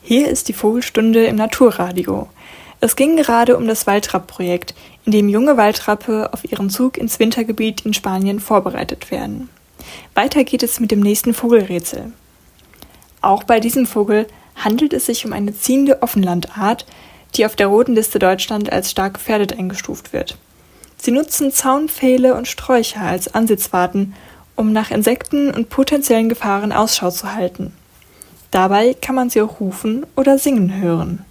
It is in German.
Hier ist die Vogelstunde im Naturradio. Es ging gerade um das Waldrapp-Projekt, in dem junge Waldrappe auf ihren Zug ins Wintergebiet in Spanien vorbereitet werden. Weiter geht es mit dem nächsten Vogelrätsel. Auch bei diesem Vogel handelt es sich um eine ziehende Offenlandart, die auf der Roten Liste Deutschland als stark gefährdet eingestuft wird. Sie nutzen Zaunpfähle und Sträucher als Ansitzwarten, um nach Insekten und potenziellen Gefahren Ausschau zu halten. Dabei kann man sie auch rufen oder singen hören.